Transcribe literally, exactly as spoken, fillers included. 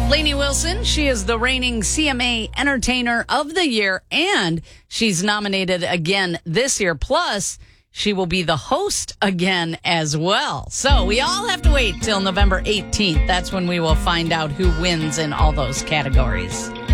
Lainey Wilson, she is the reigning C M A Entertainer of the Year, and she's nominated again this year. Plus, she will be the host again as well. So we all have to wait till November eighteenth. That's when we will find out who wins in all those categories.